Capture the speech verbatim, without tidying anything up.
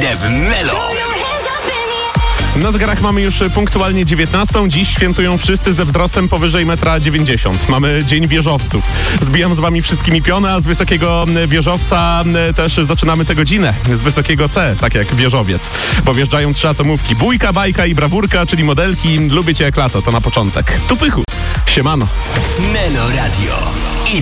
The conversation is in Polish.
Idę w Melo. Na zegarach mamy już punktualnie dziewiętnastą. Dziś świętują wszyscy ze wzrostem powyżej metra dziewięćdziesiąt. Mamy Dzień Wieżowców. Zbijam z wami wszystkimi piony, a z wysokiego wieżowca też zaczynamy tę godzinę. Z wysokiego C, tak jak wieżowiec. Bo wjeżdżają trzy atomówki. Bójka, bajka i brawurka, czyli modelki. Lubię cię jak lato, to na początek. Tu pychu. Siemano. Melo Radio.